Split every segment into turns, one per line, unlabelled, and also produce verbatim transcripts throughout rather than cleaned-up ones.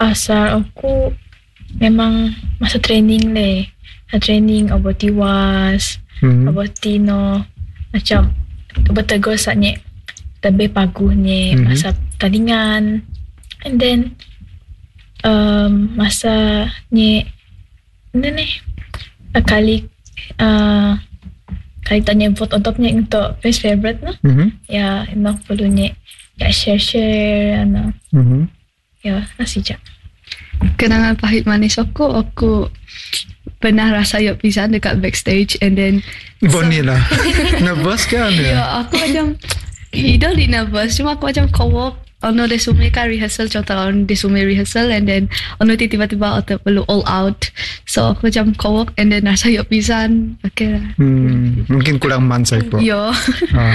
asal aku memang masa training le. Training aboti was, hmm. aboti no macam betul saatnya lebih bagusnya hmm. masa tandingan. And then um, masa ni ni ni kali uh, kali tanya vote on topnya untuk best favorite no. Hmm. Ya, no perlunya ya share-share no. Hmm. Ya, masih je.
Kenangan pahit manis aku, aku pernah rasa yuk pisan dekat backstage and then
Bonnie lah. Nervous kan?
Ya, aku macam tidak di nervous, cuma aku macam kawak ono desume kan rehearsal, contoh on desume rehearsal and then ono tiba-tiba atau perlu all out, so aku macam kawak and then rasa yuk pisan. Okay lah.
Hmm, mungkin kurang man saya po.
Yo.
Ah.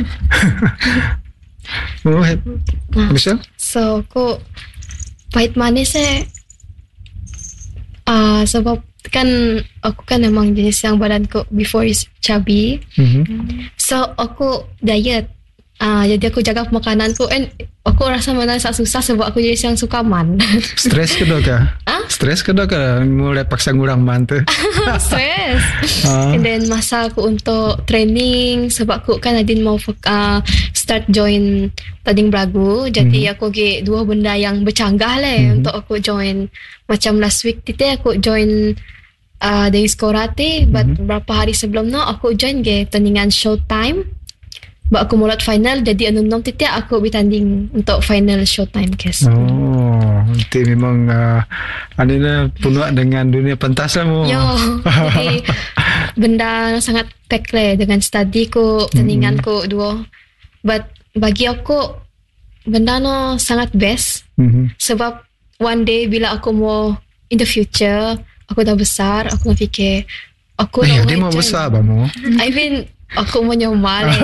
Oh, Michelle?
So aku pahit manis eh uh, sebab kan aku kan memang jenis yang badanku before is chubby. Mm-hmm. So aku diet. Uh, jadi aku jaga makananku and aku rasa mana sangat susah sebab aku jenis yang suka man.
Stres ke dok ah?
Huh?
Stres ke dok ah? Mulai paksa ngurang man tu.
Stres. Uh. And then masa aku untuk training sebab aku kan adin mau uh, start join tanding beragu. Jadi mm-hmm. aku ke dua benda yang bercanggah lah mm-hmm. untuk aku join. Macam last week tite aku join uh, dari Skorate, but mm-hmm. berapa hari sebelum no aku join ke tandingan Showtime. Buat aku mulat final, jadi enam-enam titik aku bertanding untuk final Showtime kes.
Oh, nanti memang uh, Anina penuh dengan dunia pentas lah mu.
Yo, jadi benda sangat pack lah dengan study ku, tandingan mm-hmm. ku dua. But bagi aku benda no sangat best mm-hmm. sebab one day bila aku mau in the future, aku dah besar, aku nak fikir aku
eh, dia mau besar apa mu?
I mean aku mau nyomal eh,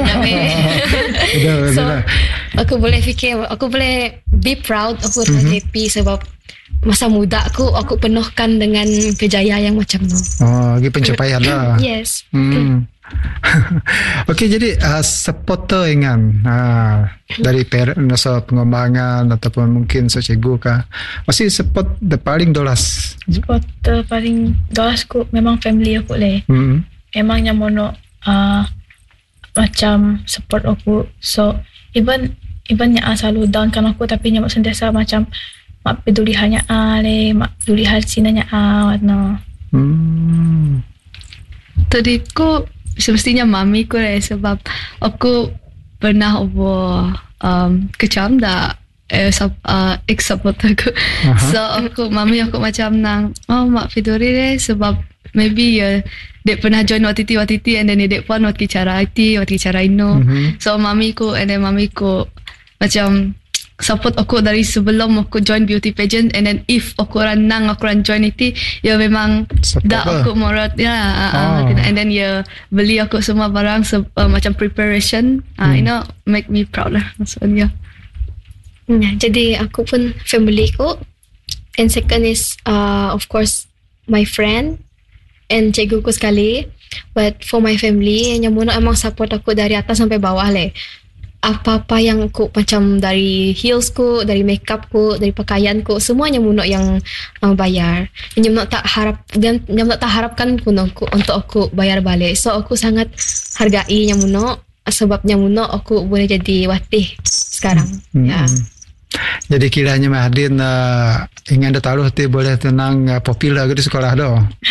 udah,
so
udah.
Aku boleh fikir, aku boleh be proud, aku mm-hmm. happy sebab masa muda aku aku penuhkan dengan kejayaan yang macam tu.
Oh, lagi pencapaian lah.
Yes.
Hmm. Okey, jadi uh, supporter ingan uh, dari parent masa pengembangan ataupun mungkin so cikgu kah, masih support the paling dolas.
Supporter paling dolas ku memang family aku le.
Hmm.
Memangnya mono uh, macam support aku. So even even yang selalu down kan aku, tapi nyamak sentiasa macam mak peduli hanya ale, mak peduli hal sinanya ah no.
Hmm.
Tadi ku semestinya mami ku lah sebab aku pernah over um, kecam dah eh, sub, uh, ex supporter ku. Uh-huh. So aku mami aku macam nang oh mak peduli deh sebab maybe ya uh, dia pernah join waktu itu waktu itu and then dia pun waktu cara I T waktu cara Ino. Mm-hmm. So mami ku and then mami ku macam support aku dari sebelum aku join beauty pageant, and then if aku ranang aku ran join itu ya memang dah aku morat ya uh, oh. And then ya beli aku semua barang se- uh, macam preparation uh, hmm. you know make me proud lah maksudnya.
Nah, jadi aku pun family ku, and second is uh, of course my friend and cikgu ku sekali. But for my family yang mula emang support aku dari atas sampai bawah le. Apa-apa yang aku macam dari heels ku, dari makeup ku, dari pakaian ku, semuanya Muno yang uh, bayar. Yang Muno tak harap dan yang Muno tak harapkan pun aku untuk aku bayar balik. So aku sangat hargai yang Muno sebabnya Muno aku boleh jadi watih sekarang. Hmm. Ya.
Jadi kiranya Mahdin uh, ingin dah taruh tu boleh tenang uh, popular ke di sekolah dah.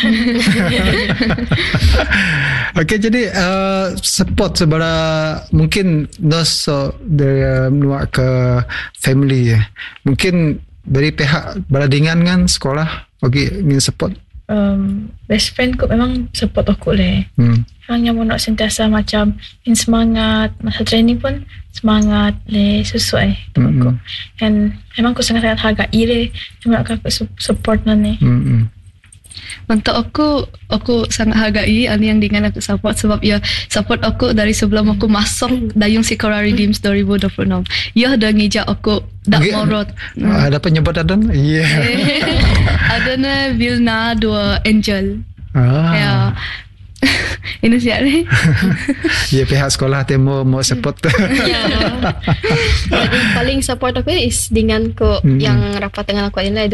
Okey, jadi uh, support sebelah mungkin dos so, dari uh, menuak ke family. Mungkin dari pihak beradingan kan sekolah bagi ingin support.
Um, best friend ku memang support aku le. Hmm. Memangnya mau nak sentiasa macam in semangat, masa training pun semangat le, sesuai dengan aku. Mm-hmm. And memang aku sangat-sangat hargai le, cuma aku support nani.
Mm-hmm.
Untuk aku, aku sangat hargai ani yang dengan aku support sebab ya support aku dari sebelum aku masuk Dayung Sikora Redeems dua ribu dua puluh enam. Ya dah ngijak aku dak okay. morot.
Hmm. Ada penyebut ada? Ya. Yeah.
Ada na Vilna dua Angel.
Ah.
Ya. Ini siapa ni?
Ya, pihak sekolah tu mau mau support.
Ya. Jadi paling support aku is dengan ko mm-hmm. yang rapat dengan aku ini